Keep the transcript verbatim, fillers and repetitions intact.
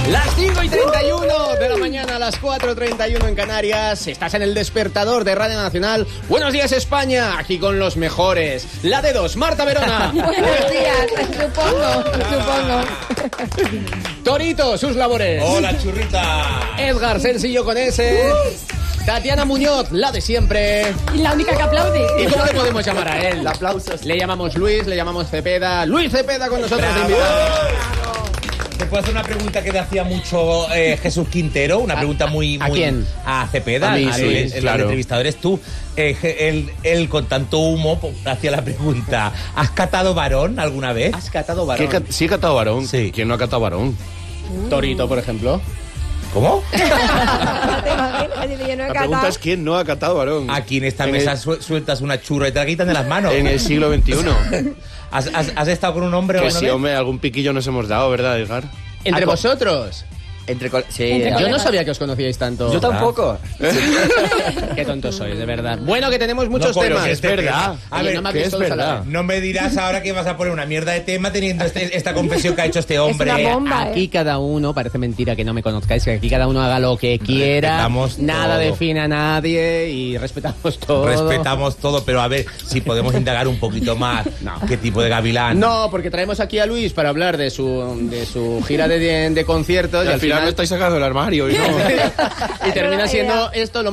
Las cinco y treinta y uno de la mañana, a las cuatro y treinta y uno en Canarias. Estás en el despertador de Radio Nacional. Buenos días, España. Aquí con los mejores. La de dos, Marta Verona. Buenos días, supongo, supongo. Torito, sus labores. Hola, churrita. Edgar, sencillo con ese. Tatiana Muñoz, la de siempre. Y la única que aplaude. ¿Y cómo le podemos llamar a él? Aplausos. Le llamamos Luis, le llamamos Cepeda. Luis Cepeda con nosotros de Bravo. invitado. Te puedo hacer una pregunta que te hacía mucho eh, Jesús Quintero, una pregunta muy, muy... ¿A quién? A Cepeda, A mí, al- sí, el, el claro. entrevistador eres tú. Eh, él, él con tanto humo pues, hacía la pregunta, ¿has catado varón alguna vez? ¿Has catado ¿Qué varón? ca- sí he catado varón. Sí. ¿Quién no ha catado varón? Torito, por ejemplo. ¿Cómo? ¿Te imaginas? Así de lleno de La pregunta cata. es ¿quién no ha catado varón? Aquí en esta En mesa el- su- sueltas una churra y te la quitan de las manos. En el siglo veintiuno. ¿Has, has, has estado con un hombre Que alguna sí, vez? hombre, algún piquillo nos hemos dado, ¿verdad, Edgar? ¿Entre Ah, co- vosotros? Entre col- sí, Entre a- Yo no colegas. sabía que os conocíais tanto. yo tampoco. Qué tontos sois, de verdad. Bueno, que tenemos muchos No, pero temas. que este tema- A Oye, ver, no me que habéis es todos a la verdad. vez. No me dirás ahora que vas a poner una mierda de tema teniendo este- esta confesión que ha hecho este hombre. una bomba. Aquí cada uno, parece mentira que no me conozcáis, que aquí cada uno haga lo que quiera, Respetamos nada todo. define a nadie y respetamos todo. Respetamos todo, pero a ver si podemos indagar un poquito más. No. ¿Qué tipo de gavilán? No, porque traemos aquí a Luis para hablar de su, de su gira de, de conciertos Y al final me estáis sacando del armario y no... y termina siendo esto lo